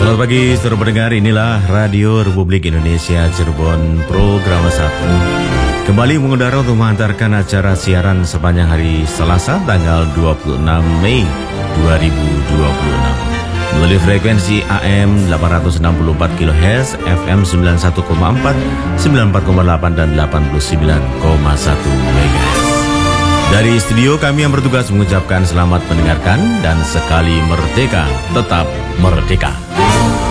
Selamat pagi, saudara pendengar. Inilah Radio Republik Indonesia Cirebon, program 1. Kembali mengudara untuk mengantarkan acara siaran sepanjang hari Selasa, tanggal 26 Mei 2026. Melalui frekuensi AM 864 kHz, FM 91,4, 94,8, dan 89,1 MHz. Dari studio kami yang bertugas mengucapkan selamat mendengarkan dan sekali merdeka, tetap merdeka.